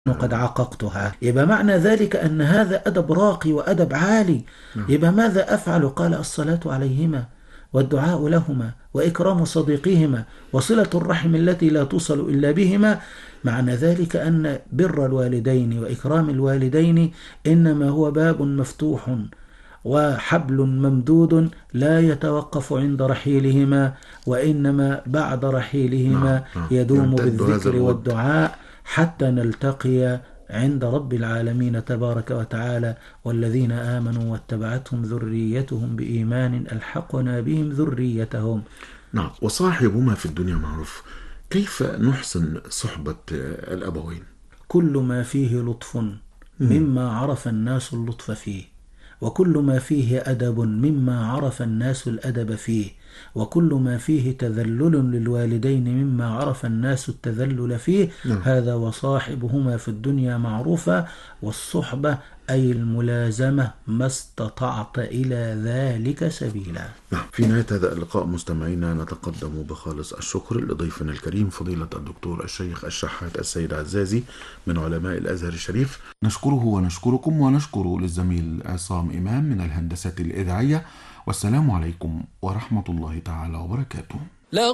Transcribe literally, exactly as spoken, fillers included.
قد عققتها. يبقى معنى ذلك أن هذا أدب راقي وأدب عالي. يبقى ماذا أفعل؟ قال الصلاة عليهما والدعاء لهما وإكرام صديقهما وصلة الرحم التي لا توصل إلا بهما. معنى ذلك أن بر الوالدين وإكرام الوالدين إنما هو باب مفتوح وحبل ممدود لا يتوقف عند رحيلهما، وإنما بعد رحيلهما يدوم بالذكر والدعاء حتى نلتقي عند رب العالمين تبارك وتعالى. والذين آمنوا واتبعتهم ذريتهم بإيمان ألحقنا بهم ذريتهم. نعم. وصاحبهما في الدنيا معروف. كيف نحسن صحبة الأبوين؟ كل ما فيه لطف مما عرف الناس اللطف فيه، وكل ما فيه أدب مما عرف الناس الأدب فيه، وكل ما فيه تذلل للوالدين مما عرف الناس التذلل فيه. نعم. هذا وصاحبهما في الدنيا معروفة. والصحبة أي الملازمة ما استطعت إلى ذلك سبيلا. نعم. في نهاية هذا اللقاء مستمعينا نتقدم بخالص الشكر لضيفنا الكريم فضيلة الدكتور الشيخ الشحات السيد عزازي من علماء الأزهر الشريف. نشكره ونشكركم، ونشكر للزميل عصام إمام من الهندسة الإذاعية. والسلام عليكم ورحمة الله تعالى وبركاته.